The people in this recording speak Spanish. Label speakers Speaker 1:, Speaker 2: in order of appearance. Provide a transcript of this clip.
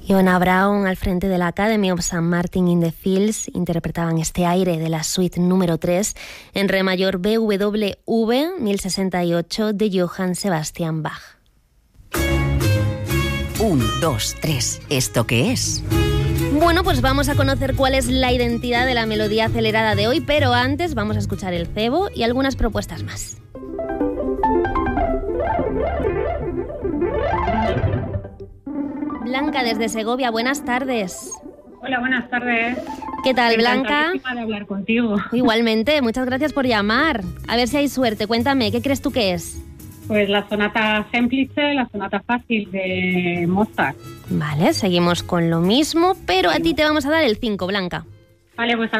Speaker 1: Iona Brown al frente de la Academy of St. Martin in the Fields interpretaban este aire de la suite número 3 en re mayor BWV 1068 de Johann Sebastian Bach.
Speaker 2: 1, 2, 3. ¿Esto qué es?
Speaker 1: Bueno, pues vamos a conocer cuál es la identidad de la melodía acelerada de hoy, pero antes vamos a escuchar el cebo y algunas propuestas más. Blanca, desde Segovia, buenas tardes.
Speaker 3: Hola, buenas tardes.
Speaker 1: ¿Qué tal, Blanca?
Speaker 3: Encantadísima de hablar contigo.
Speaker 1: Igualmente, muchas gracias por llamar. A ver si hay suerte. Cuéntame, ¿qué crees tú que es?
Speaker 3: Pues la sonata Semplice, la sonata fácil de Mozart.
Speaker 1: Vale, seguimos con lo mismo, pero a ti te vamos a dar el 5, Blanca.
Speaker 3: Vale, pues a